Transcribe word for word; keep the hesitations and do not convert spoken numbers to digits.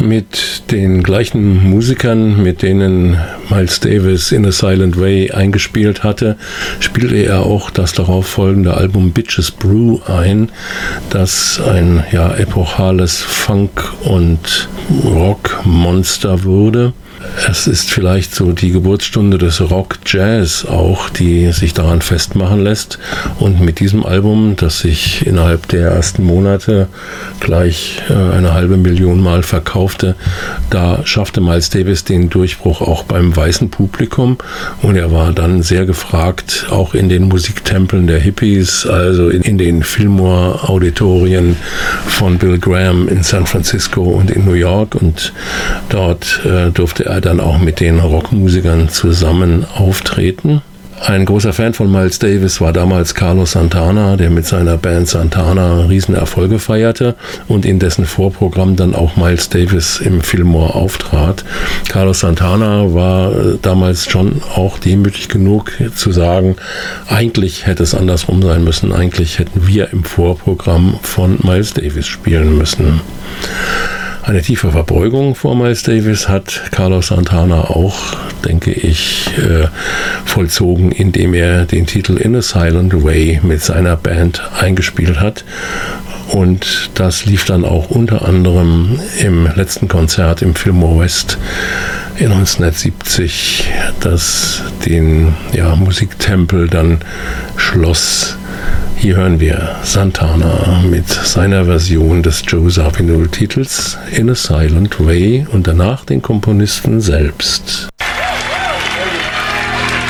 Mit den gleichen Musikern, mit denen Miles Davis In a Silent Way eingespielt hatte, spielte er auch das darauf folgende Album Bitches Brew ein, das ein ja, epochales Funk- und Rockmonster wurde. Es ist vielleicht so die Geburtsstunde des Rock-Jazz auch, die sich daran festmachen lässt. Und mit diesem Album, das sich innerhalb der ersten Monate gleich äh, eine halbe Million Mal verkaufte, da schaffte Miles Davis den Durchbruch auch beim weißen Publikum. Und er war dann sehr gefragt, auch in den Musiktempeln der Hippies, also in, in den Fillmore-Auditorien von Bill Graham in San Francisco und in New York. Und dort äh, durfte er dann auch mit den Rockmusikern zusammen auftreten. Ein großer Fan von Miles Davis war damals Carlos Santana, der mit seiner Band Santana Riesenerfolge feierte und in dessen Vorprogramm dann auch Miles Davis im Fillmore auftrat. Carlos Santana war damals schon auch demütig genug zu sagen, eigentlich hätte es andersrum sein müssen, eigentlich hätten wir im Vorprogramm von Miles Davis spielen müssen. Eine tiefe Verbeugung vor Miles Davis hat Carlos Santana auch, denke ich, äh, vollzogen, indem er den Titel In a Silent Way mit seiner Band eingespielt hat. Und das lief dann auch unter anderem im letzten Konzert im Fillmore West in neunzehnhundertsiebzig, das den ja, Musiktempel dann schloss. Hier hören wir Santana mit seiner Version des Joe Zawinul-Titels In a Silent Way und danach den Komponisten selbst.